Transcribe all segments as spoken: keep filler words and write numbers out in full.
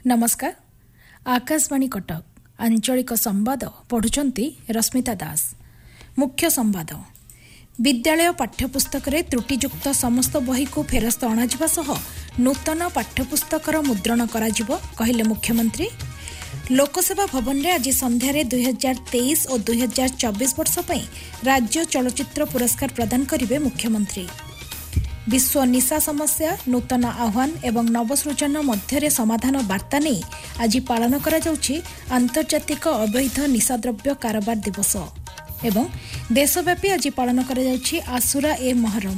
नमस्कार आकाशवाणी कटक आंचलिक संवाद पढ़ुचंती रश्मिता दास। मुख्य संवाद विद्यालय पाठ्यपुस्तक रे त्रुटियुक्त समस्त बही को फेरस्त अणाजिबा सह नूतन पाठ्यपुस्तकर मुद्रण कराजिबो कहिले मुख्यमंत्री। लोकसेवा भवन रे आज संध्यारे दुई हजार तेईस और दुई हजार चौबीस वर्ष पई राज्य चलचित्र पुरस्कार प्रदान करिवे मुख्यमंत्री। विश्व निशा समस्या नूतन आह्वान एवं नवसृजन मध्य समाधान वार्ता नहीं आज पालन करा जाउछि आंतर्जातिक अवैध निशाद्रव्य कारोबार दिवस एवं देशव्यापी आज पालन करा जाउछि आशुरा ए महरम।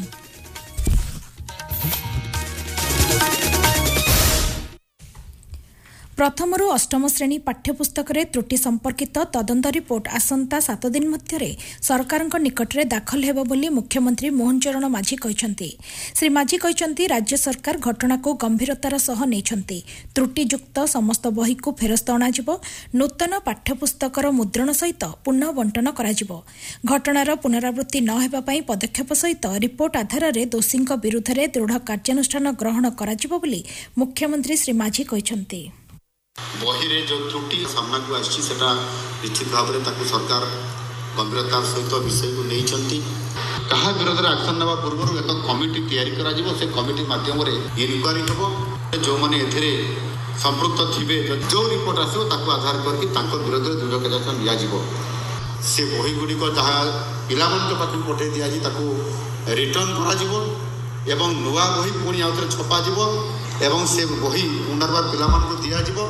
प्रथमरू अष्टम श्रेणी पाठ्यपुस्तक रे त्रुटि संपर्कित तदंत रिपोर्ट आसंता सात दिन मध्य सरकारक निकटरे दाखल हेबो बोली मुख्यमंत्री मोहन चरण माझी कहिसंती। श्री माझी कहिसंती राज्य सरकार घटना को गंभीरतार सह नेइछंती। त्रुटियुक्त समस्त बही को फेरस्त अणाजिबो, नूतन पाठ्यपुस्तकर मुद्रण सहित पुनः बंटन कराजिबो। घटनार पुनरावृत्ति न हेबा पई पदक्षेप सहित रिपोर्ट आधार रे दोषींक विरुद्ध रे दृढ़ कार्यानुष्ठान ग्रहण कराजिबो बोली मुख्यमंत्री श्री माझी कहिसंती। बही रे जो त्रुटि सामना को आछि सेटा निश्चित भाव में ताकू सरकार गंभीरतार सहित विषय को नहीं कहा विरोध में एक्शन नेवा पूर्व एक कमिटी तैयारी करा जिवो। से कमिटी माध्यम रे इनक्वारी हेबो। जो माने एथिरे संपृक्त थिबे जो रिपोर्ट आसो ताकू आधार करके तांको विरोध में दृढ़ कार्यानुष्ठान लिया जिवो। से बही गुडी को जहा पिलामन के पाखे पठे दिया जी ताकू रिटर्न करा जिवो एवं नुवा बही पुणी आउथरे छपा जिवो एवं से बही पुनर्बार पिलामान को दिया जिवो।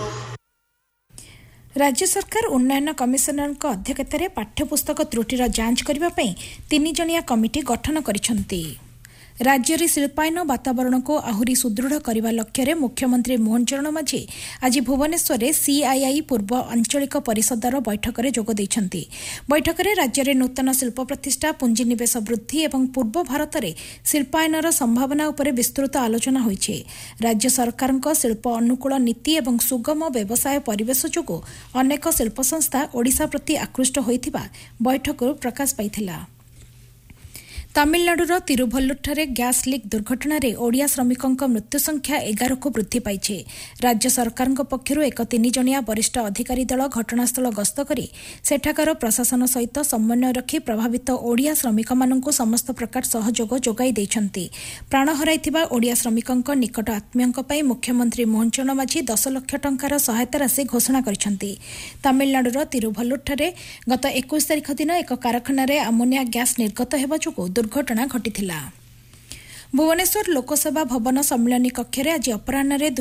राज्य सरकार उन्नयन कमिशनर अध्यक्षतार पाठ्यपुस्तक त्रुटिर जांच करने तीन जनिया कमिटी गठन करिसेंती। राज्य में शिल्पायन वातावरण को आहुरी सुदृढ़ करने लक्ष्य मुख्यमंत्री मोहन चरण माझी आज भुवनेश्वर में सीआईआई पूर्व आंचलिक परिषदर बैठक में जोग देइछंती। बैठक में राज्य में नूतन शिल्प प्रतिष्ठा पुंजीनिवेश वृद्धि और पूर्व भारत में शिल्पायनर संभावना उपर विस्तृत आलोचना होइछे। राज्य सरकार शिल्प अनुकूल नीति और सुगम व्यवसाय परिवेश जोगु अनेक शिल्प संस्था ओडिशा प्रति आकृष्ट होइथिबा बैठक प्रकाश पाइथिला। तमिलनाडुर तिरुभल्लुरଠାରେ ग्यास लीक दुर्घटना रे ओडिया श्रमिकों मृत्यु संख्या एगार को वृद्धि पाइछे। राज्य सरकार पक्षर एक तीन जनिया वरिष्ठ अधिकारी दल घटनास्थल गस्त करी सेठाकार प्रशासन सहित समन्वय रखी प्रभावित ओडिया श्रमिक मानक समस्त प्रकार सहयोग जोगाई देइछंती। प्राण हराइथिबा ओडिया श्रमिकों निकट आत्मीयों पई मुख्यमंत्री मोहन चरण माझी दस लाख टंकार सहायता राशि घोषणा करिसेंती। तमिलनाडुर तिरुभल्लुरଠାରେ गत इक्कीस तारिख दिन एक कारखाना रे अमोनिया गैस निर्गत हेबा जोगु दुर्घटना घटिथिला। भुवनेश्वर लोकसेवा भवन सम्मिलनी कक्ष आज अपराह्न